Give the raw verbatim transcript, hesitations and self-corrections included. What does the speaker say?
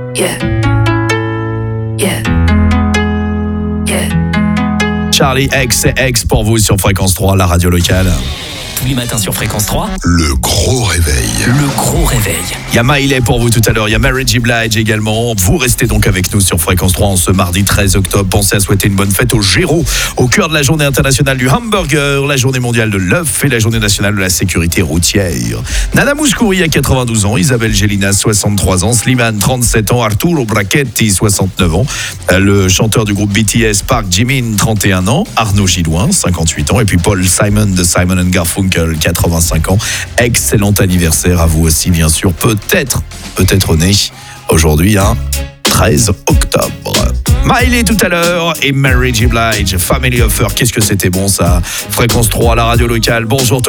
Yeah. Yeah. Yeah. Charlie X et X pour vous sur Fréquence trois, la radio locale. Tous les matins sur Fréquence trois. Le gros réveil. Le gros réveil. Il y a Miley pour vous tout à l'heure, il y a Mary J. Blige également. Vous restez donc avec nous sur Fréquence trois en ce mardi treize octobre. Pensez à souhaiter une bonne fête au Géraud, au cœur de la journée internationale du hamburger, la journée mondiale de l'œuf et la journée nationale de la sécurité routière. Nana Mouskouri a quatre-vingt-douze ans, Isabelle Gélinas soixante-trois ans, Slimane trente-sept ans, Arturo Brachetti soixante-neuf ans, le chanteur du groupe B T S Park Jimin trente et un ans, Arnaud Gilouin cinquante-huit ans et puis Paul Simon de Simon and Garfunkel quatre-vingt-cinq ans. Excellent anniversaire à vous aussi bien sûr. Peut-être, peut-être né aujourd'hui, hein, treize octobre. Miley tout à l'heure et Mary J. Blige, Family Offer. Qu'est-ce que c'était bon ça. Fréquence trois, la radio locale. Bonjour tout